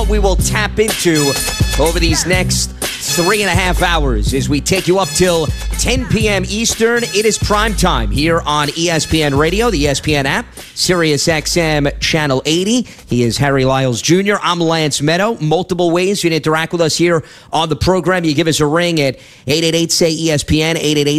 what we will tap into over these next 3.5 hours as we take you up till 10 p.m. Eastern. It is prime time here on ESPN Radio, the ESPN app, Sirius XM Channel 80. He is Harry Lyles Jr. I'm Lance Meadow. Multiple ways you can interact with us here on the program. You give us a ring at 888-SAY-ESPN,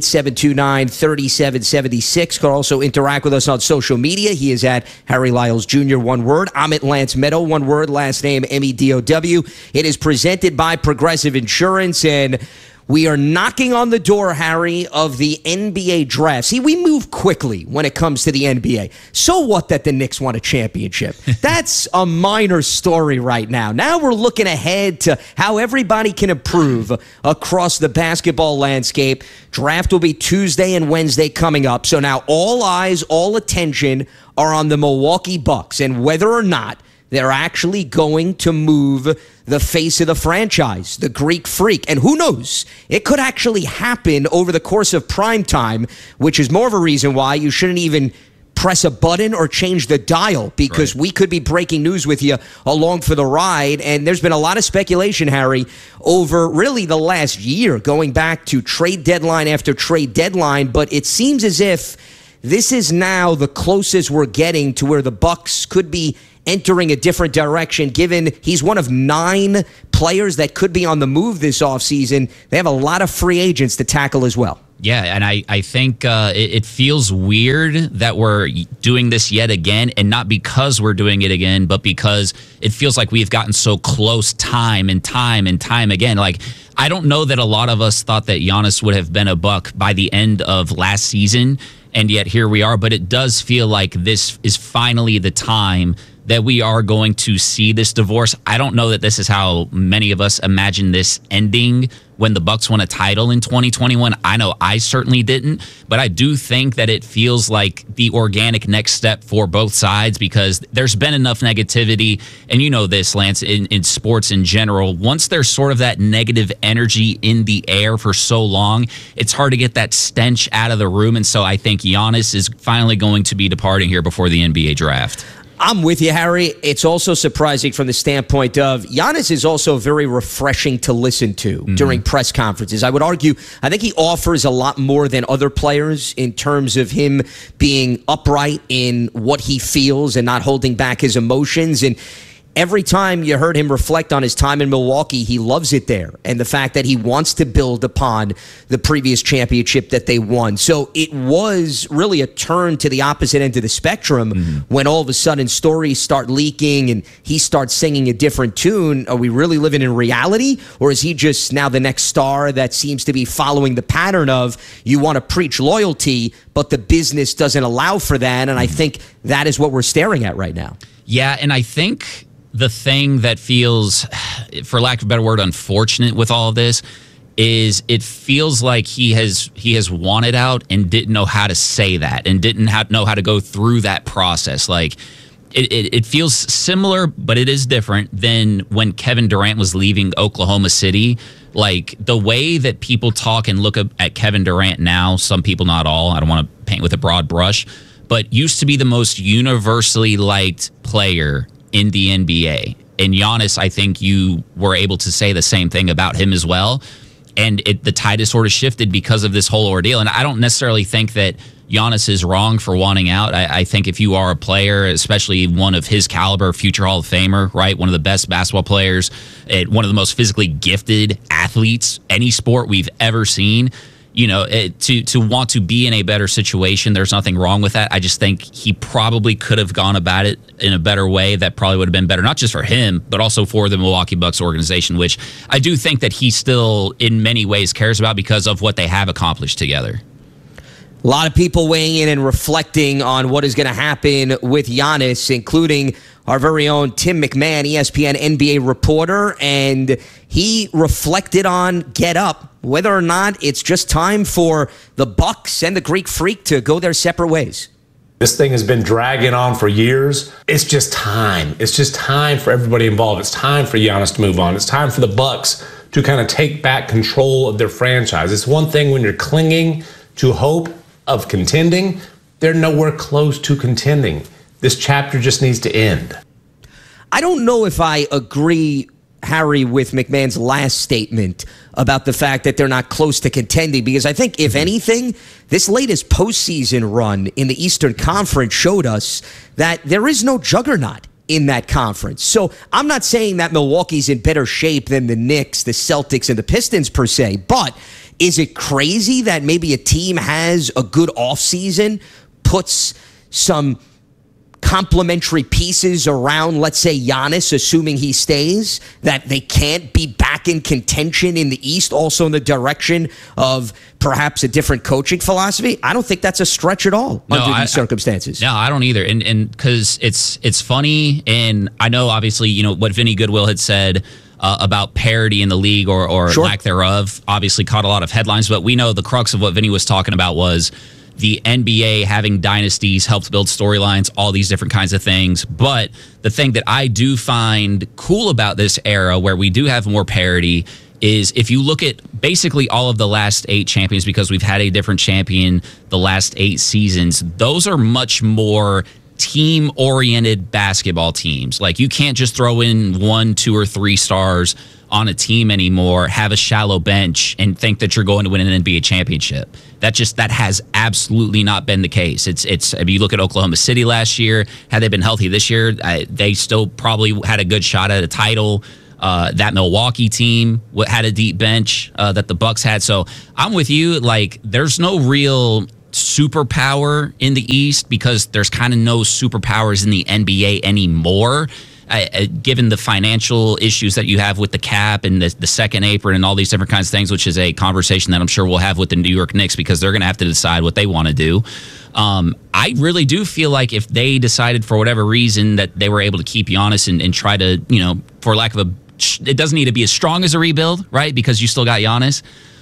888-729-3776. You can also interact with us on social media. He is at Harry Lyles Jr., one word. I'm at Lance Meadow, one word, last name M-E-D-O-W. It is presented by Progressive Insurance, and we are knocking on the door, Harry, of the NBA draft. See, we move quickly when it comes to the NBA. So what that the Knicks won a championship? That's a minor story right now. Now we're looking ahead to how everybody can improve across the basketball landscape. Draft will be Tuesday and Wednesday coming up. So now all eyes, all attention are on the Milwaukee Bucks and whether or not they're actually going to move the face of the franchise, the Greek Freak. And who knows? It could actually happen over the course of prime time, which is more of a reason why you shouldn't even press a button or change the dial, because we could be breaking news with you along for the ride. And there's been a lot of speculation, Harry, over really the last year, going back to trade deadline after trade deadline. But it seems as if this is now the closest we're getting to where the Bucks could be entering a different direction, given he's one of 9 players that could be on the move this offseason. They have a lot of free agents to tackle as well. Yeah, and I think it feels weird that we're doing this yet again, and not because we're doing it again, but because it feels like we've gotten so close time and time again. Like, I don't know that a lot of us thought that Giannis would have been a Buck by the end of last season, and yet here we are. But it does feel like this is finally the time that we are going to see this divorce. I don't know that this is how many of us imagined this ending when the Bucks won a title in 2021. I know I certainly didn't, but I do think that it feels like the organic next step for both sides, because there's been enough negativity, and you know this, Lance, in sports in general. Once there's sort of that negative energy in the air for so long, it's hard to get that stench out of the room, and so I think Giannis is finally going to be departing here before the NBA draft. I'm with you, Harry. It's also surprising from the standpoint of Giannis is also very refreshing to listen to during press conferences. I would argue, I think he offers a lot more than other players in terms of him being upright in what he feels and not holding back his emotions. And every time you heard him reflect on his time in Milwaukee, he loves it there. And the fact that he wants to build upon the previous championship that they won. So it was really a turn to the opposite end of the spectrum when all of a sudden stories start leaking and he starts singing a different tune. Are we really living in reality? Or is he just now the next star that seems to be following the pattern of you want to preach loyalty, but the business doesn't allow for that? And I think that is what we're staring at right now. Yeah, and I think the thing that feels, for lack of a better word, unfortunate with all of this is it feels like he has wanted out and didn't know how to say that and didn't know how to go through that process. Like, it feels similar, but it is different than when Kevin Durant was leaving Oklahoma City. Like, the way that people talk and look at Kevin Durant now, some people, not all, I don't want to paint with a broad brush, but used to be the most universally liked player in the NBA. And Giannis, I think you were able to say the same thing about him as well. And the tide has sort of shifted because of this whole ordeal. And I don't necessarily think that Giannis is wrong for wanting out. I think if you are a player, especially one of his caliber, future Hall of Famer, right, one of the best basketball players, one of the most physically gifted athletes, any sport we've ever seen, you know, to want to be in a better situation, there's nothing wrong with that. I just think he probably could have gone about it in a better way that probably would have been better, not just for him, but also for the Milwaukee Bucks organization, which I do think that he still in many ways cares about because of what they have accomplished together. A lot of people weighing in and reflecting on what is going to happen with Giannis, including our very own Tim McMahon, ESPN NBA reporter, and he reflected on Get Up, whether or not it's just time for the Bucks and the Greek Freak to go their separate ways. This thing has been dragging on for years. It's just time. It's just time for everybody involved. It's time for Giannis to move on. It's time for the Bucks to kind of take back control of their franchise. It's one thing when you're clinging to hope of contending. They're nowhere close to contending. This chapter just needs to end. I don't know if I agree, Harry, with McMahon's last statement about the fact that they're not close to contending, because I think, if anything, this latest postseason run in the Eastern Conference showed us that there is no juggernaut in that conference. So I'm not saying that Milwaukee's in better shape than the Knicks, the Celtics, and the Pistons per se, but is it crazy that maybe a team has a good offseason, puts some complementary pieces around, let's say, Giannis, assuming he stays, that they can't be back in contention in the East, also in the direction of perhaps a different coaching philosophy? I don't think that's a stretch at all under these circumstances. No, I don't either. And because it's funny, and I know, obviously, what Vinny Goodwill had said about parity in the league or Sure. lack thereof obviously caught a lot of headlines, but we know the crux of what Vinny was talking about was the NBA having dynasties helped build storylines, all these different kinds of things. But the thing that I do find cool about this era, where we do have more parity, is if you look at basically all of the last 8 champions, because we've had a different champion the last 8 seasons, those are much more team-oriented basketball teams. Like, you can't just throw in 1, 2, or 3 stars on a team anymore, have a shallow bench, and think that you're going to win an NBA championship. That has absolutely not been the case. It's if you look at Oklahoma City last year, had they been healthy this year, they still probably had a good shot at a title. That Milwaukee team had a deep bench that the Bucks had. So I'm with you. Like, there's no real superpower in the East, because there's kind of no superpowers in the NBA anymore. Given the financial issues that you have with the cap and the second apron and all these different kinds of things, which is a conversation that I'm sure we'll have with the New York Knicks, because they're going to have to decide what they want to do. I really do feel like if they decided for whatever reason that they were able to keep Giannis and try to, for lack of it doesn't need to be as strong as a rebuild, right? Because you still got Giannis.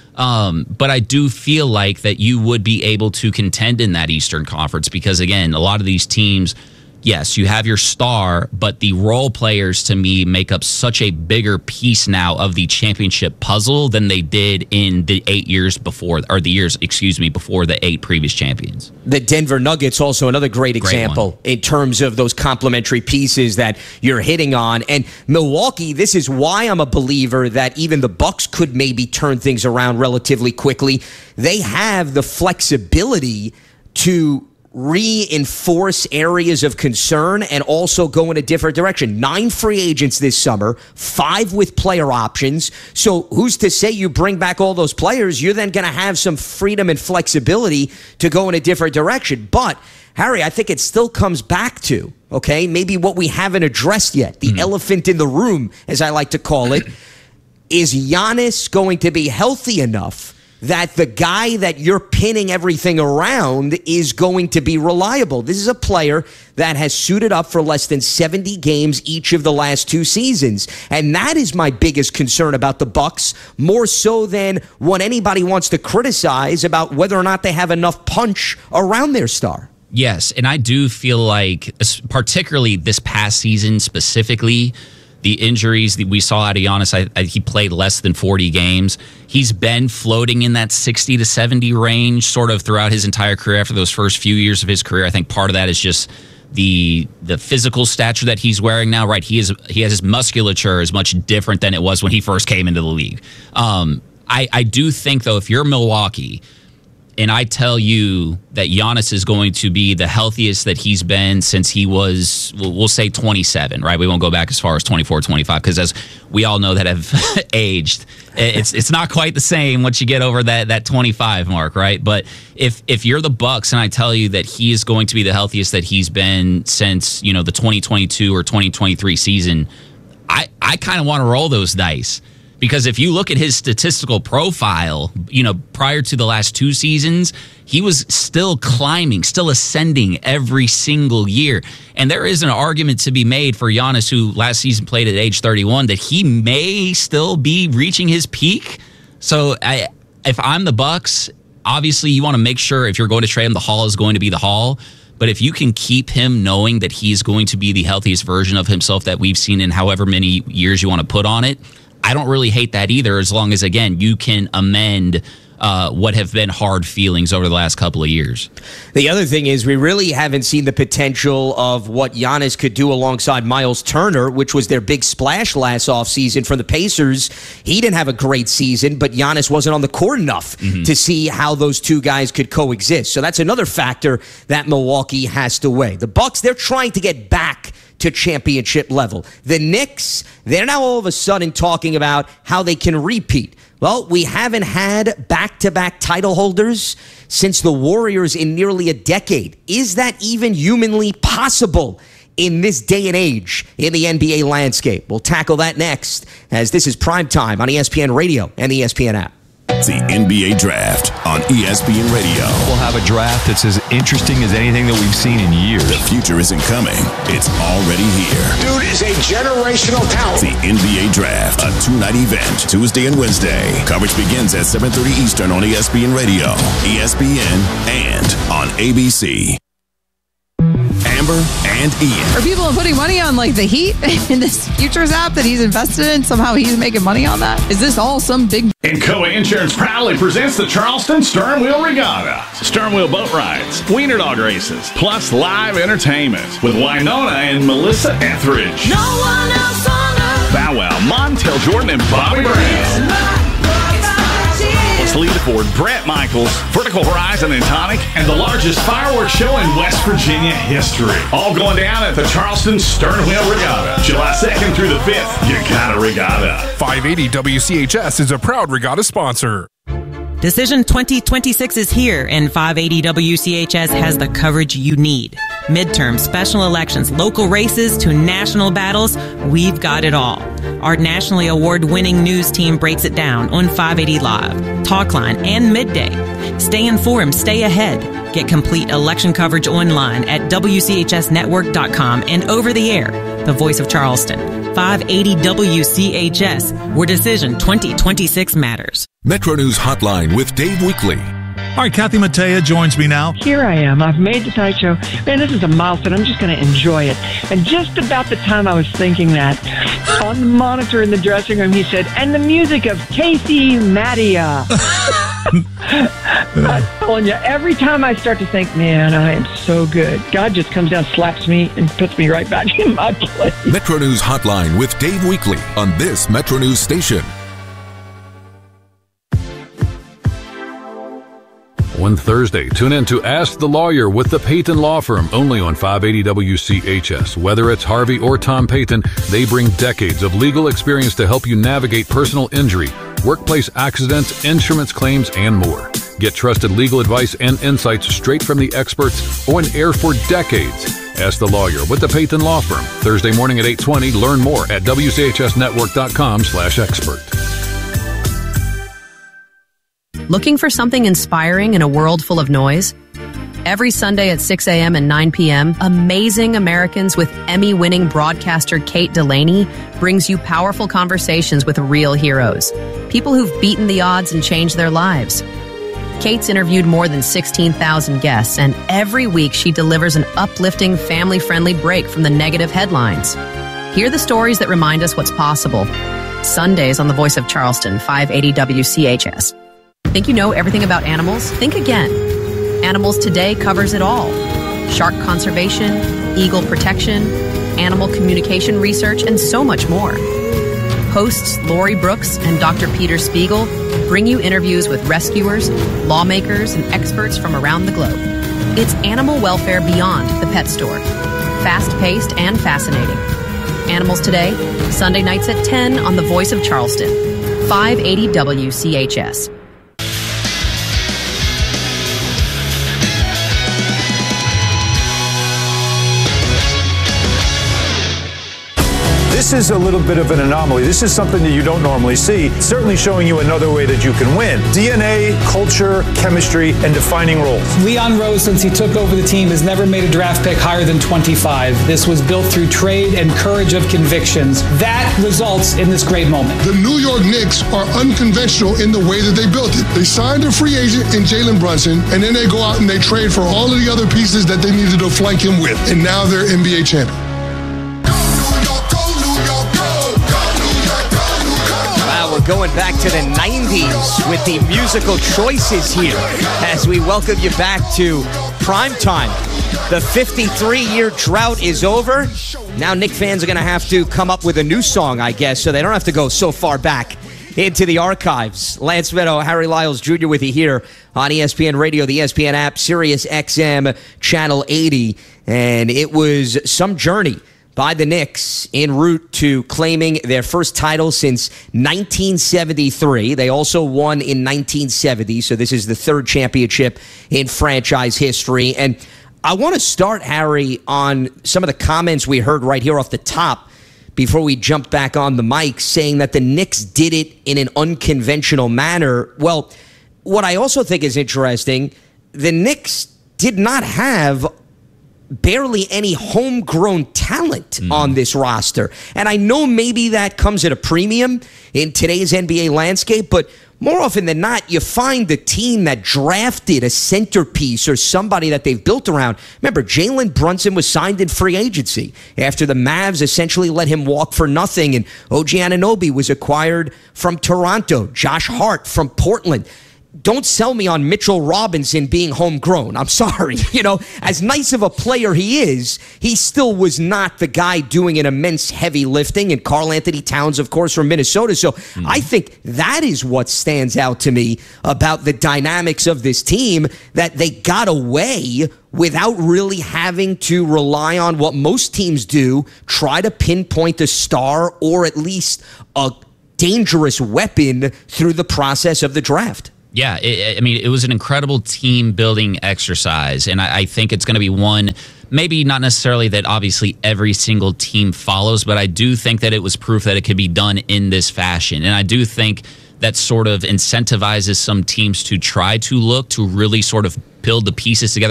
But I do feel like that you would be able to contend in that Eastern Conference, because, again, a lot of these teams, yes, you have your star, but the role players, to me, make up such a bigger piece now of the championship puzzle than they did in the 8 years before, or the years, before the 8 previous champions. The Denver Nuggets, also another great example in terms of those complementary pieces that you're hitting on. And Milwaukee, this is why I'm a believer that even the Bucks could maybe turn things around relatively quickly. They have the flexibility to reinforce areas of concern and also go in a different direction. 9 free agents this summer, 5 with player options. So who's to say you bring back all those players? You're then going to have some freedom and flexibility to go in a different direction. But, Harry, I think it still comes back to, okay, maybe what we haven't addressed yet, the elephant in the room, as I like to call it. Is Giannis going to be healthy enough that the guy that you're pinning everything around is going to be reliable? This is a player that has suited up for less than 70 games each of the last 2 seasons. And that is my biggest concern about the Bucks, more so than what anybody wants to criticize about whether or not they have enough punch around their star. Yes, and I do feel like, particularly this past season specifically, the injuries that we saw out of Giannis, he played less than 40 games. He's been floating in that 60 to 70 range sort of throughout his entire career after those first few years of his career. I think part of that is just the physical stature that he's wearing now, right? He has his musculature is much different than it was when he first came into the league. I do think, though, if you're Milwaukee, and I tell you that Giannis is going to be the healthiest that he's been since he was, we'll say 27, right? We won't go back as far as 24, 25, because as we all know that have aged, it's not quite the same once you get over that 25 mark, right? But if you're the Bucks and I tell you that he is going to be the healthiest that he's been since, the 2022 or 2023 season, I kind of want to roll those dice. Because if you look at his statistical profile, prior to the last 2 seasons, he was still climbing, still ascending every single year. And there is an argument to be made for Giannis, who last season played at age 31, that he may still be reaching his peak. So if I'm the Bucks, obviously you want to make sure if you're going to trade him, the haul is going to be the haul. But if you can keep him knowing that he's going to be the healthiest version of himself that we've seen in however many years you want to put on it, I don't really hate that either, as long as, again, you can amend what have been hard feelings over the last couple of years. The other thing is we really haven't seen the potential of what Giannis could do alongside Miles Turner, which was their big splash last offseason for the Pacers. He didn't have a great season, but Giannis wasn't on the court enough to see how those two guys could coexist. So that's another factor that Milwaukee has to weigh. The Bucks, they're trying to get back to championship level. The Knicks, they're now all of a sudden talking about how they can repeat. Well, we haven't had back-to-back title holders since the Warriors in nearly a decade. Is that even humanly possible in this day and age in the NBA landscape? We'll tackle that next, as this is Primetime on ESPN Radio and the ESPN app. The NBA Draft on ESPN Radio. We'll have a draft that's as interesting as anything that we've seen in years. The future isn't coming. It's already here. Dude is a generational talent. The NBA Draft, a two-night event, Tuesday and Wednesday. Coverage begins at 7:30 Eastern on ESPN Radio, ESPN, and on ABC. Amber and Ian. Are people putting money on like the Heat in this futures app that he's invested in? Somehow he's making money on that? Is this all some big... Encoa Insurance proudly presents the Charleston Stern Wheel Regatta. Stern Wheel boat rides, wiener dog races, plus live entertainment with Winona and Melissa Etheridge. No one else on earth. Bow Wow, Montel Jordan, and Bobby Brown. Lead Ford, Brett Michaels, Vertical Horizon and Tonic, and the largest fireworks show in West Virginia history. All going down at the Charleston Stern Wheel Regatta, July 2nd through the 5th. You got a regatta. 580 WCHS is a proud regatta sponsor. Decision 2026 is here, and 580 WCHS has the coverage you need. Midterms, special elections, local races to national battles, we've got it all. Our nationally award-winning news team breaks it down on 580 Live, Talkline, and Midday. Stay informed, stay ahead. Get complete election coverage online at WCHSnetwork.com and over the air. The voice of Charleston, 580 WCHS, where Decision 2026 matters. Metro News Hotline with Dave Weekley. All right, Kathy Mattea joins me now. Here I am. I've made the Tonight Show. Man, this is a milestone. I'm just going to enjoy it. And just about the time I was thinking that, on the monitor in the dressing room, he said, and the music of Casey Mattea. I'm telling you, every time I start to think, man, I am so good, God just comes down, slaps me, and puts me right back in my place. Metro News Hotline with Dave Weekley on this Metro News station. On Thursday, tune in to Ask the Lawyer with the Payton Law Firm, only on 580 WCHS. Whether it's Harvey or Tom Payton, they bring decades of legal experience to help you navigate personal injury, workplace accidents, insurance claims, and more. Get trusted legal advice and insights straight from the experts on air for decades. Ask the Lawyer with the Payton Law Firm. Thursday morning at 8:20. Learn more at WCHSnetwork.com/expert. Looking for something inspiring in a world full of noise? Every Sunday at 6 a.m. and 9 p.m., Amazing Americans with Emmy-winning broadcaster Kate Delaney brings you powerful conversations with real heroes, people who've beaten the odds and changed their lives. Kate's interviewed more than 16,000 guests, and every week she delivers an uplifting, family-friendly break from the negative headlines. Hear the stories that remind us what's possible. Sundays on The Voice of Charleston, 580 WCHS. Think you know everything about animals? Think again. Animals Today covers it all. Shark conservation, eagle protection, animal communication research, and so much more. Hosts Lori Brooks and Dr. Peter Spiegel bring you interviews with rescuers, lawmakers, and experts from around the globe. It's animal welfare beyond the pet store. Fast-paced and fascinating. Animals Today, Sunday nights at 10 on The Voice of Charleston, 580 WCHS. This is a little bit of an anomaly. This is something that you don't normally see. It's certainly showing you another way that you can win. DNA, culture, chemistry, and defining roles. Leon Rose, since he took over the team, has never made a draft pick higher than 25. This was built through trade and courage of convictions. That results in this great moment. The New York Knicks are unconventional in the way that they built it. They signed a free agent in Jalen Brunson, and then they go out and they trade for all of the other pieces that they needed to flank him with. And now they're NBA champions. going back to the 90s with the musical choices here as we welcome you back to primetime. The 53-year drought is over. Now Knick fans are going to have to come up with a new song, I guess, so they don't have to go so far back into the archives. Lance Meadow, Harry Lyles Jr. with you here on ESPN Radio, the ESPN app, Sirius XM, Channel 80. And it was some journey by the Knicks en route to claiming their first title since 1973. They also won in 1970, so this is the third championship in franchise history. And I want to start, Harry, on some of the comments we heard right here off the top before we jump back on the mic, saying that the Knicks did it in an unconventional manner. Well, what I also think is interesting, the Knicks did not have barely any homegrown talent on this roster. And I know maybe that comes at a premium in today's NBA landscape, but more often than not, you find the team that drafted a centerpiece or somebody that they've built around. Remember, Jalen Brunson was signed in free agency after the Mavs essentially let him walk for nothing, and OG Anunoby was acquired from Toronto, Josh Hart from Portland. Don't sell me on Mitchell Robinson being homegrown. I'm sorry. You know, as nice of a player he is, he still was not the guy doing an immense heavy lifting. And Karl Anthony Towns, of course, from Minnesota. So I think that is what stands out to me about the dynamics of this team, that they got away without really having to rely on what most teams do, try to pinpoint a star or at least a dangerous weapon through the process of the draft. Yeah, it was an incredible team-building exercise, and I think it's going to be one, maybe not necessarily that obviously every single team follows, but I do think that it was proof that it could be done in this fashion. And I do think that sort of incentivizes some teams to try to look to really sort of build the pieces together